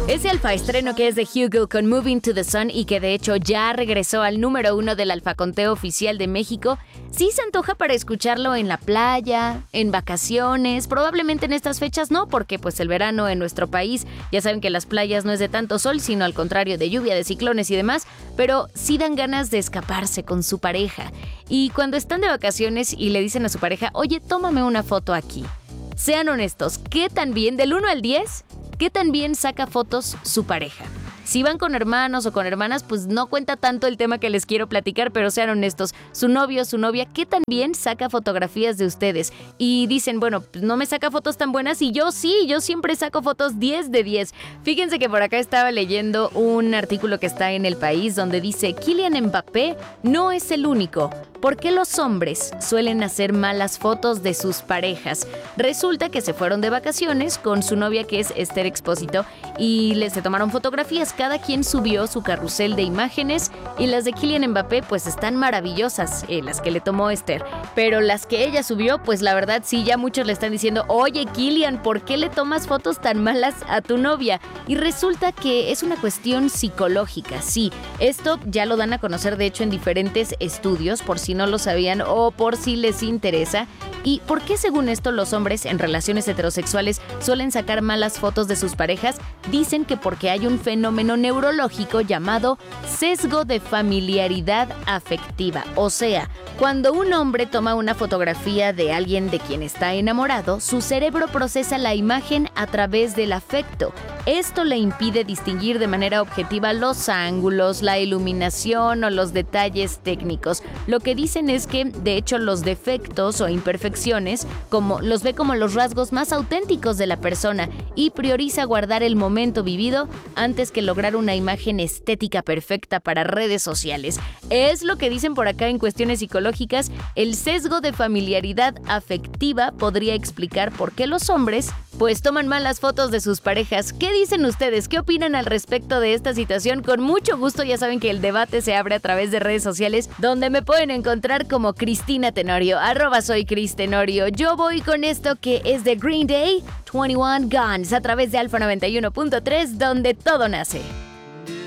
Ese alfaestreno que es de Hugo con Moving to the Sun y que de hecho ya regresó al número 1 del alfaconteo oficial de México, sí se antoja para escucharlo en la playa, en vacaciones, probablemente en estas fechas no, porque pues el verano en nuestro país, ya saben que las playas no es de tanto sol, sino al contrario de lluvia, de ciclones y demás, pero sí dan ganas de escaparse con su pareja. Y cuando están de vacaciones y le dicen a su pareja, oye, tómame una foto aquí. Sean honestos, ¿qué tan bien, del 1 al 10, qué tan bien saca fotos su pareja? Si van con hermanos o con hermanas, pues no cuenta tanto el tema que les quiero platicar, pero sean honestos, su novio o su novia, ¿qué tan bien saca fotografías de ustedes? Y dicen, bueno, pues no me saca fotos tan buenas y yo sí, yo siempre saco fotos 10 de 10. Fíjense que por acá estaba leyendo un artículo que está en El País donde dice, Kylian Mbappé no es el único. ¿Por qué los hombres suelen hacer malas fotos de sus parejas? Resulta que se fueron de vacaciones con su novia, que es Esther Expósito, y se tomaron fotografías. Cada quien subió su carrusel de imágenes y las de Kylian Mbappé pues están maravillosas, las que le tomó Esther. Pero las que ella subió, pues la verdad sí, ya muchos le están diciendo, oye Kylian, ¿por qué le tomas fotos tan malas a tu novia? Y resulta que es una cuestión psicológica, sí. Esto ya lo dan a conocer de hecho en diferentes estudios, por si no lo sabían o por si les interesa. ¿Y por qué según esto los hombres en relaciones heterosexuales suelen sacar malas fotos de sus parejas? Dicen que porque hay un fenómeno neurológico llamado sesgo de familiaridad afectiva. O sea, cuando un hombre toma una fotografía de alguien de quien está enamorado, su cerebro procesa la imagen a través del afecto. Esto le impide distinguir de manera objetiva los ángulos, la iluminación o los detalles técnicos. Lo que dicen es que, de hecho, los defectos o imperfecciones los ve como los rasgos más auténticos de la persona y prioriza guardar el momento vivido antes que lograr una imagen estética perfecta para redes sociales. Es lo que dicen por acá en cuestiones psicológicas. El sesgo de familiaridad afectiva podría explicar por qué los hombres pues toman malas fotos de sus parejas. ¿Qué dicen ustedes? ¿Qué opinan al respecto de esta situación? Con mucho gusto, ya saben que el debate se abre a través de redes sociales, donde me pueden encontrar como Cristina Tenorio, @soy Cris Tenorio. Yo voy con esto que es de Green Day, 21 Guns, a través de Alfa 91.3, donde todo nace.